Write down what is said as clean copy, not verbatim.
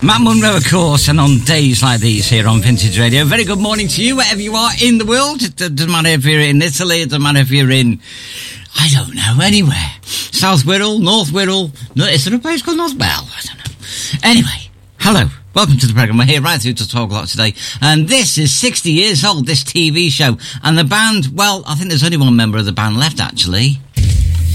Matt Munro, of course, and on days like these here on Vintage Radio. Very good morning to you, wherever you are in the world. It doesn't matter if you're in Italy, it doesn't matter if you're in, I don't know, anywhere. South Wirral, North Wirral. No, is there a place called North? Well, I don't know. Anyway, hello. Welcome to the programme. We're here right through to 12 o'clock today. And this is 60 years old, this TV show. And the band, well, I think there's only one member of the band left, actually.